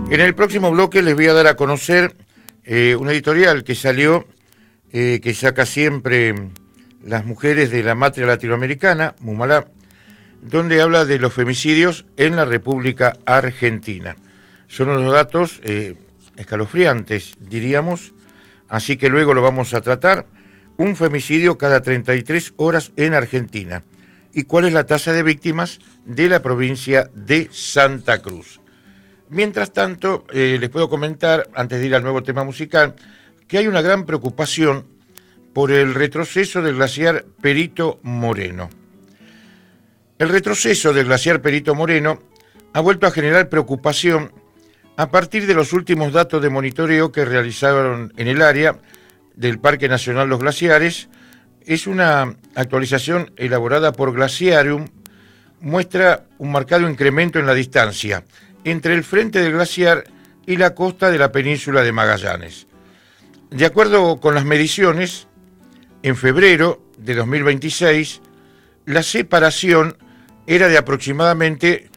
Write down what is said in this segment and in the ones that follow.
En el próximo bloque les voy a dar a conocer una editorial que salió, que saca siempre las mujeres de la matria latinoamericana, Mumalá, donde habla de los femicidios en la República Argentina. Son unos datos escalofriantes, diríamos, así que luego lo vamos a tratar. Un femicidio cada 33 horas en Argentina. ¿Y cuál es la tasa de víctimas de la provincia de Santa Cruz? Mientras tanto, les puedo comentar, antes de ir al nuevo tema musical, que hay una gran preocupación por el retroceso del glaciar Perito Moreno. El retroceso del glaciar Perito Moreno ha vuelto a generar preocupación a partir de los últimos datos de monitoreo que realizaron en el área del Parque Nacional Los Glaciares. Es una actualización elaborada por Glaciarium, muestra un marcado incremento en la distancia entre el frente del glaciar y la costa de la península de Magallanes. De acuerdo con las mediciones, en febrero de 2026, la separación era de aproximadamente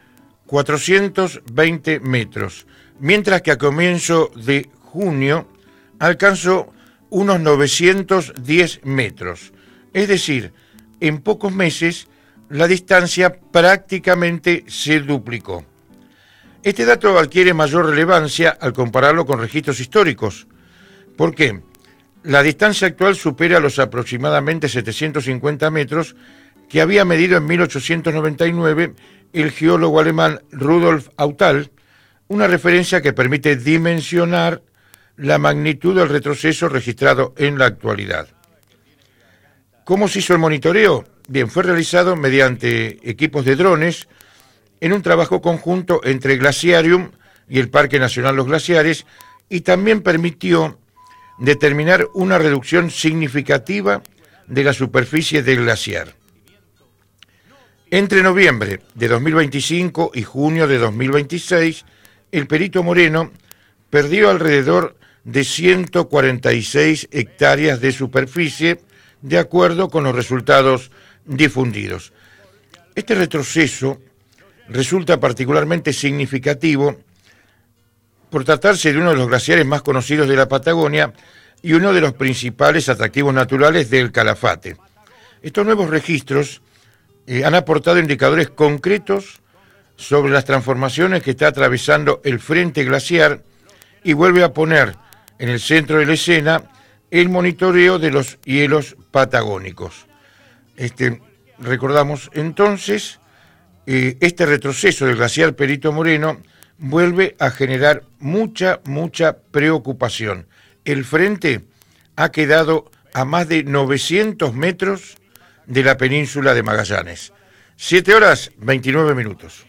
420 metros, mientras que a comienzo de junio alcanzó unos 910 metros. Es decir, en pocos meses la distancia prácticamente se duplicó. Este dato adquiere mayor relevancia al compararlo con registros históricos. ¿Por qué? La distancia actual supera los aproximadamente 750 metros que había medido en 1899 el geólogo alemán Rudolf Autal, una referencia que permite dimensionar la magnitud del retroceso registrado en la actualidad. ¿Cómo se hizo el monitoreo? Bien, fue realizado mediante equipos de drones en un trabajo conjunto entre Glaciarium y el Parque Nacional Los Glaciares, y también permitió determinar una reducción significativa de la superficie del glaciar. Entre noviembre de 2025 y junio de 2026, el Perito Moreno perdió alrededor de 146 hectáreas de superficie, de acuerdo con los resultados difundidos. Este retroceso resulta particularmente significativo por tratarse de uno de los glaciares más conocidos de la Patagonia y uno de los principales atractivos naturales del Calafate. Estos nuevos registros han aportado indicadores concretos sobre las transformaciones que está atravesando el frente glaciar y vuelve a poner en el centro de la escena el monitoreo de los hielos patagónicos. Recordamos entonces, este retroceso del glaciar Perito Moreno vuelve a generar mucha preocupación. El frente ha quedado a más de 900 metros de la península de Magallanes. 7 horas, 29 minutos.